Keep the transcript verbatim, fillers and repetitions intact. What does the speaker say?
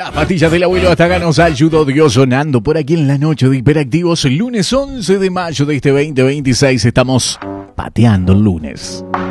Las pastillas del abuelo hasta acá nos ayudó Dios sonando por aquí en la noche de Hiperactivos. El lunes once de mayo de este veinte veintiséis estamos pateando el lunes.